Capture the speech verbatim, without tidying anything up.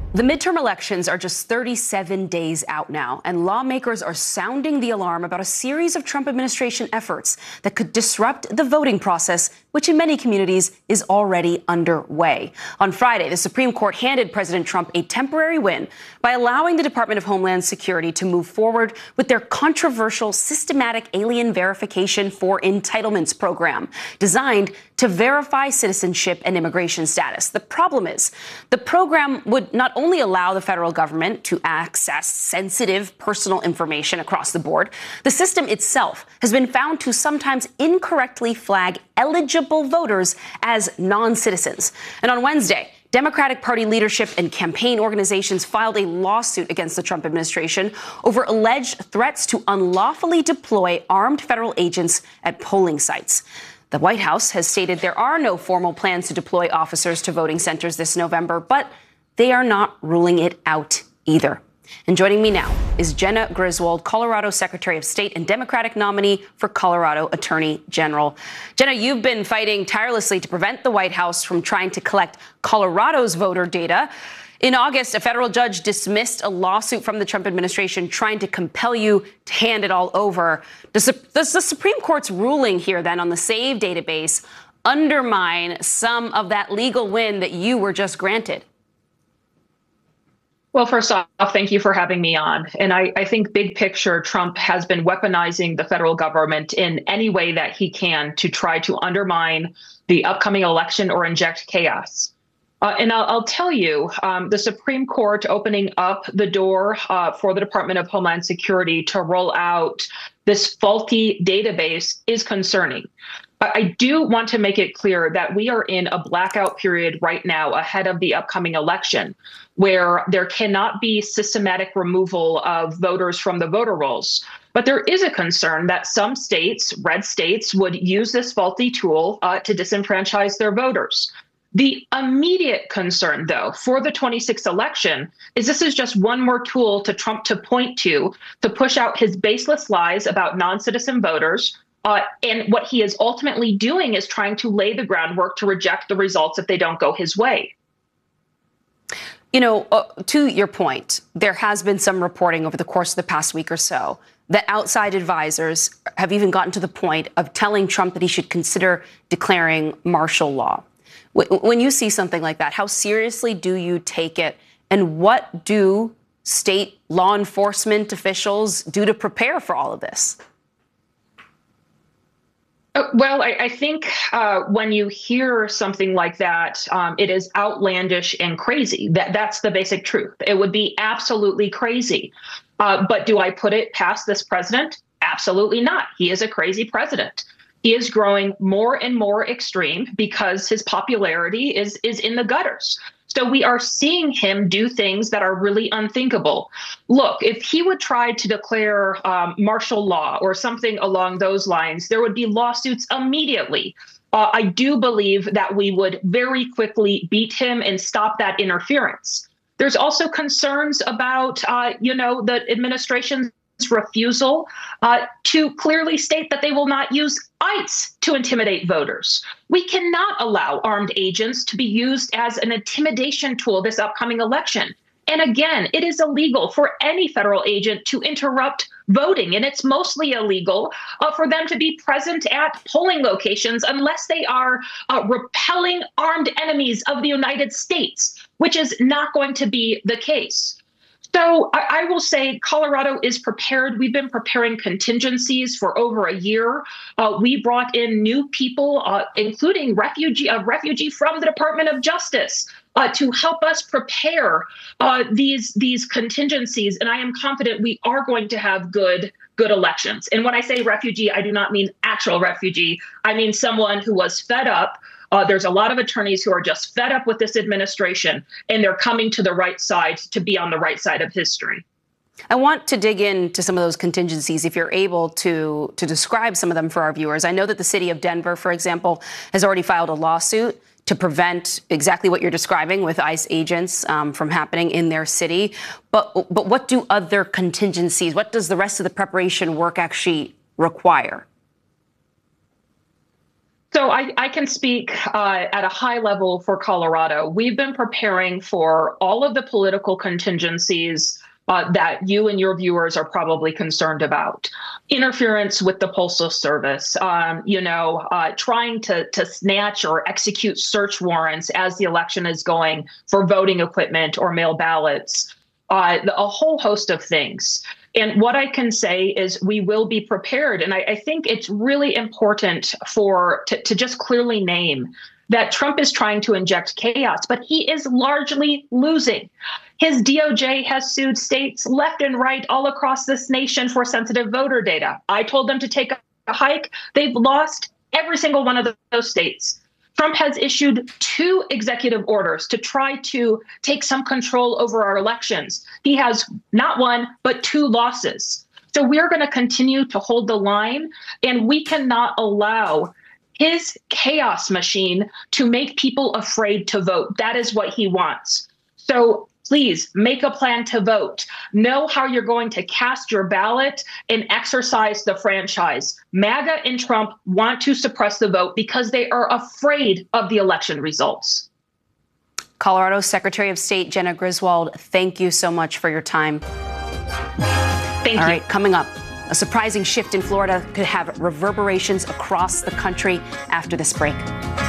The midterm elections are just thirty-seven days out now, and lawmakers are sounding the alarm about a series of Trump administration efforts that could disrupt the voting process, which in many communities is already underway. On Friday, the Supreme Court handed President Trump a temporary win by allowing the Department of Homeland Security to move forward with their controversial systematic alien verification for entitlements program, designed to verify citizenship and immigration status. The problem is, the program would not only allow the federal government to access sensitive personal information across the board, the system itself has been found to sometimes incorrectly flag eligible voters as non-citizens. And on Wednesday, Democratic Party leadership and campaign organizations filed a lawsuit against the Trump administration over alleged threats to unlawfully deploy armed federal agents at polling sites. The White House has stated there are no formal plans to deploy officers to voting centers this November, but they are not ruling it out either. And joining me now is Jena Griswold, Colorado Secretary of State and Democratic nominee for Colorado Attorney General. Jena, you've been fighting tirelessly to prevent the White House from trying to collect Colorado's voter data. In August, a federal judge dismissed a lawsuit from the Trump administration trying to compel you to hand it all over. Does the, does the Supreme Court's ruling here then on the SAVE database undermine some of that legal win that you were just granted? Well, first off, thank you for having me on. And I, I think big picture, Trump has been weaponizing the federal government in any way that he can to try to undermine the upcoming election or inject chaos. Uh, and I'll, I'll tell you, um, the Supreme Court opening up the door uh, for the Department of Homeland Security to roll out this faulty database is concerning. I do want to make it clear that we are in a blackout period right now ahead of the upcoming election, where there cannot be systematic removal of voters from the voter rolls. But there is a concern that some states, red states, would use this faulty tool uh, to disenfranchise their voters. The immediate concern, though, for the twenty-sixth election is this is just one more tool to Trump to point to, to push out his baseless lies about non-citizen voters. Uh, and what he is ultimately doing is trying to lay the groundwork to reject the results if they don't go his way. You know, uh, to your point, there has been some reporting over the course of the past week or so that outside advisors have even gotten to the point of telling Trump that he should consider declaring martial law. W- when you see something like that, how seriously do you take it? And what do state law enforcement officials do to prepare for all of this? Well, I, I think uh, when you hear something like that, um, it is outlandish and crazy. That that's the basic truth. It would be absolutely crazy. Uh, but do I put it past this president? Absolutely not. He is a crazy president. He is growing more and more extreme because his popularity is is in the gutters. So we are seeing him do things that are really unthinkable. Look, if he would try to declare um, martial law or something along those lines, there would be lawsuits immediately. Uh, I do believe that we would very quickly beat him and stop that interference. There's also concerns about, uh, you know, the administration's refusal uh, to clearly state that they will not use ICE to intimidate voters. We cannot allow armed agents to be used as an intimidation tool this upcoming election. And again, it is illegal for any federal agent to interrupt voting, and it's mostly illegal uh, for them to be present at polling locations unless they are uh, repelling armed enemies of the United States, which is not going to be the case. So I, I will say Colorado is prepared. We've been preparing contingencies for over a year. Uh, we brought in new people, uh, including refugee, a refugee from the Department of Justice, uh, to help us prepare uh, these these contingencies. And I am confident we are going to have good good elections. And when I say refugee, I do not mean actual refugee. I mean someone who was fed up. Uh, there's a lot of attorneys who are just fed up with this administration, and they're coming to the right side to be on the right side of history. I want to dig into some of those contingencies, if you're able to, to describe some of them for our viewers. I know that the city of Denver, for example, has already filed a lawsuit to prevent exactly what you're describing with ICE agents um, from happening in their city. But, but what do other contingencies, what does the rest of the preparation work actually require? So I, I can speak uh, at a high level for Colorado. We've been preparing for all of the political contingencies uh, that you and your viewers are probably concerned about. Interference with the Postal Service, um, you know, uh, trying to, to snatch or execute search warrants as the election is going for voting equipment or mail ballots, uh, a whole host of things. And what I can say is we will be prepared. And I, I think it's really important for to, to just clearly name that Trump is trying to inject chaos, but he is largely losing. His D O J has sued states left and right all across this nation for sensitive voter data. I told them to take a hike. They've lost every single one of those states. Trump has issued two executive orders to try to take some control over our elections. He has not one, but two losses. So we're going to continue to hold the line, and we cannot allow his chaos machine to make people afraid to vote. That is what he wants. So please make a plan to vote. Know how you're going to cast your ballot and exercise the franchise. MAGA and Trump want to suppress the vote because they are afraid of the election results. Colorado Secretary of State Jena Griswold, thank you so much for your time. Thank you. All right, coming up, a surprising shift in Florida could have reverberations across the country after this break.